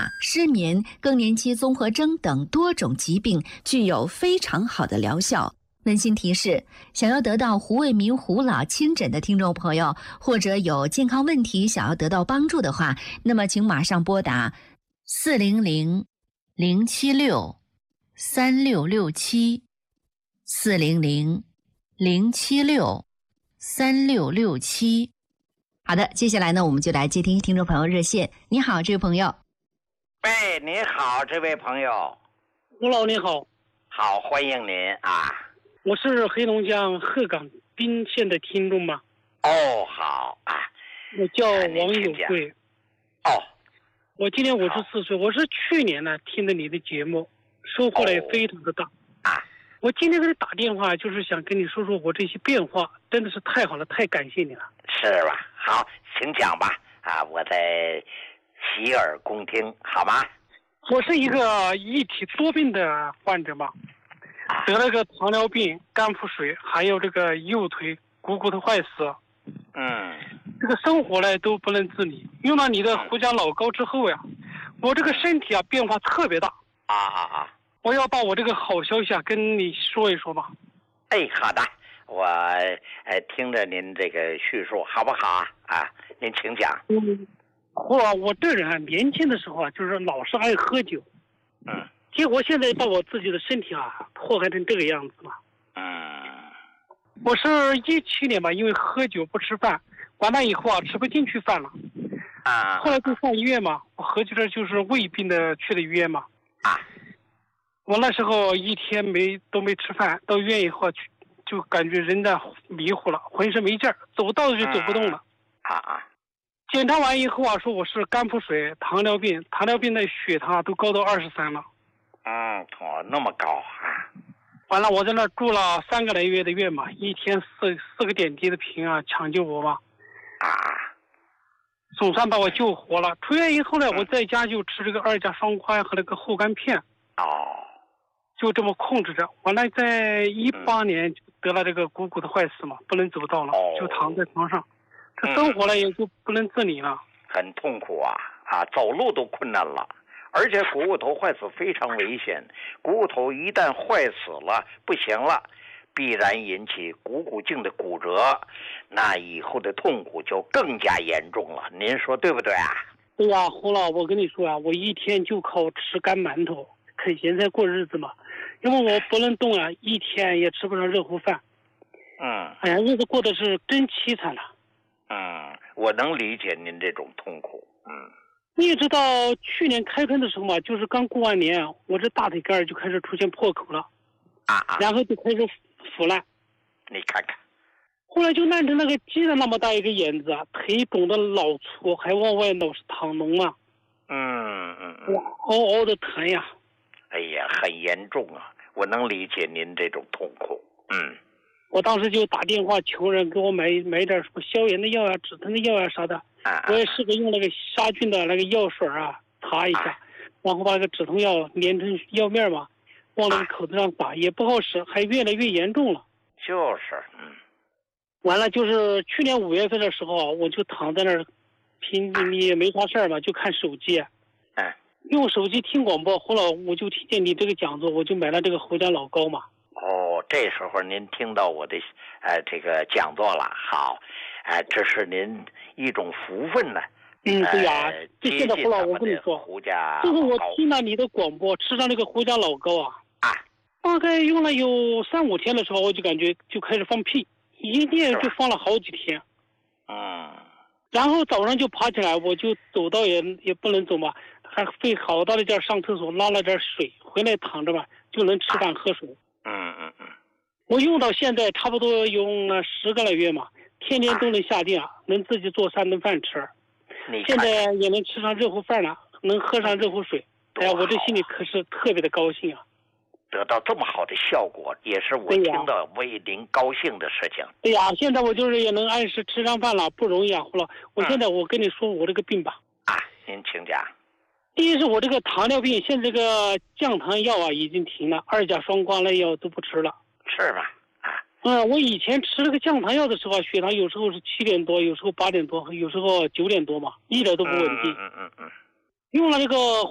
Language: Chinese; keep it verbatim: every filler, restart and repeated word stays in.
打、失眠、更年期综合征等多种疾病具有非常好的疗效。温馨提示：想要得到胡卫民胡老亲诊的听众朋友，或者有健康问题想要得到帮助的话，那么请马上拨打四零零零七六三六六七四零零零七六三六六七。好的，接下来呢，我们就来接听听众朋友热线。你好，这位朋友。 喂，你好，这位朋友。 吴老你好。 好，欢迎您啊。 我是黑龙江鹤岗宾县的听众嘛。 哦，好啊。 我叫王有贵。 哦。 我今年五十四岁，我是去年呢听的你的节目，收获了也非常的大。 哦、啊。 我今天给你打电话，就是想跟你说说我这些变化，真的是太好了，太感谢你了。 是吧？好，请讲吧。啊，我在洗耳恭听，好吗？ 我是一个一体多病的患者嘛， 啊、 得了个糖尿病、肝腹水，还有这个右腿股骨头坏死。 嗯。 这个生活呢都不能自理，用了你的胡椒老膏之后呀，我这个身体啊变化特别大。 啊啊啊！ 我要把我这个好消息啊跟你说一说吧。 哎，好的，我呃听着您这个叙述好不好啊？啊，您请讲。 嗯，胡老，我这人啊，年轻的时候啊，就是老是爱喝酒。 嗯。 结果现在把我自己的身体啊祸害成这个样子了。 嗯。 我是一七年吧，因为喝酒不吃饭，完了以后啊吃不进去饭了。 啊。 后来就上医院嘛，我合计着就是胃病的去的医院嘛。 啊。 我那时候一天没都没吃饭，到医院以后就感觉人在迷糊了，浑身没劲儿，走道就走不动了。 啊啊！ 检查完以后啊，说我是肝腹水、糖尿病，糖尿病的血糖都高到二十三了。 嗯，哦，那么高啊！ 完了，我在那住了三个来月的院嘛，一天四四个点滴的瓶啊，抢救我嘛。 啊！ 总算把我救活了。出院以后呢，我在家就吃这个二甲双胍和那个护肝片。 哦。 就这么控制着，完了在一八年得了这个股骨头坏死嘛，不能走道了， 哦、 就躺在床上，这生活呢也就不能自理了， 很痛苦啊啊，走路都困难了，而且股骨头坏死非常危险，股骨头一旦坏死了不行了，必然引起股骨颈的骨折，那以后的痛苦就更加严重了，您说对不对啊？ 对呀，胡老，我跟你说啊，我一天就靠吃干馒头啃咸菜过日子嘛，因为我不能动啊，一天也吃不上热乎饭。 嗯， 哎呀，日子过得是真凄惨了。 嗯，我能理解您这种痛苦。嗯， 你也知道，去年开春的时候嘛，就是刚过完年，我这大腿根就开始出现破口了， 啊啊， 然后就开始腐烂。 你看看， 后来就烂成那个鸡的那么大一个眼子啊，腿肿得老粗，还往外老是淌脓啊。 嗯嗯嗯， 嗷嗷的疼呀。 哎呀，很严重啊！我能理解您这种痛苦。嗯， 我当时就打电话求人给我买买点什么消炎的药呀、止疼的药呀啥的。 啊、 我也试着用那个杀菌的那个药水啊擦一下，啊、然后把那个止痛药连成药面嘛，往那个口子上打，啊、也不好使，还越来越严重了。 就是，嗯。 完了，就是去年五月份的时候，我就躺在那儿，平你也没啥事儿嘛，就看手机。 嗯。 用手机听广播，后来我就听见你这个讲座，我就买了这个胡椒老膏嘛。 哦，这时候您听到我的呃这个讲座了，好，哎、呃，这是您一种福分呢。 嗯，对呀、啊，这现在胡老，我跟你说， 胡椒这个我听了你的广播，吃上这个胡椒老膏啊， 啊， 大概用了有三五天的时候，我就感觉就开始放屁，一念就放了好几天。 嗯。 然后早上就爬起来，我就走到也也不能走嘛。还费好大的劲上厕所，拉了点水，回来躺着吧，就能吃饭喝水。 嗯嗯嗯。 我用到现在差不多用了十个来月嘛，天天都能下定，啊、能自己做三顿饭吃。现在也能吃上热乎饭了，能喝上热乎水。哎呀，我这心里可是特别的高兴啊！ 得到这么好的效果，也是我听到为您高兴的事情。 对呀、啊，现在我就是也能按时吃上饭了，不容易啊，胡老。我现在我跟你说我这个病吧。 啊，您请讲。 第一是我这个糖尿病，现在这个降糖药啊已经停了，二甲双胍类药都不吃了。 是吧？啊。 嗯，我以前吃这个降糖药的时候，血糖有时候是七点多，有时候八点多，有时候九点多嘛，一点都不稳定。 嗯嗯嗯嗯。 用了这个